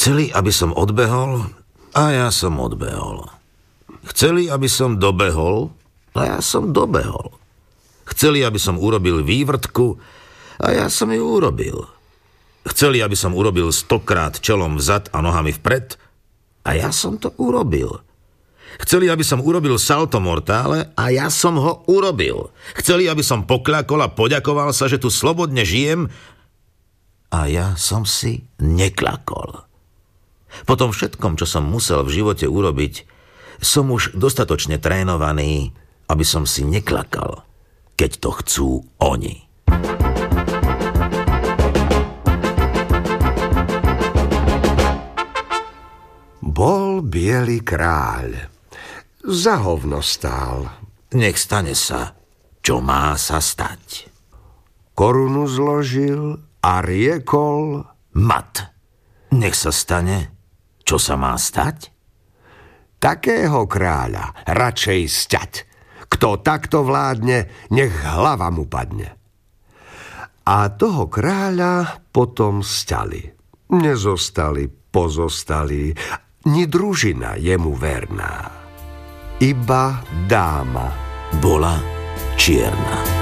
Chceli, aby som odbehol, a ja som odbehol. Chceli, aby som dobehol, a ja som dobehol. Chceli, aby som urobil vývrtku, a ja som ju urobil. Chceli, aby som urobil 100-krát čelom vzad a nohami vpred, a ja som to urobil. Chceli, aby som urobil salto mortále, a ja som ho urobil. Chceli, aby som pokľakol a poďakoval sa, že tu slobodne žijem, a ja som si nekľakol. Po tom všetkom, čo som musel v živote urobiť, som už dostatočne trénovaný, aby som si nekľakal, keď to chcú oni. Bol biely kráľ. Za hovno stál. Nech stane sa, čo má sa stať. Korunu zložil a riekol: Mat, nech sa stane, čo sa má stať? Takého kráľa radšej sťať. Kto takto vládne, nech hlava mu padne. A toho kráľa potom sťali. Nezostali pozostali, ni družina jemu verná. Iba dáma bola čierna.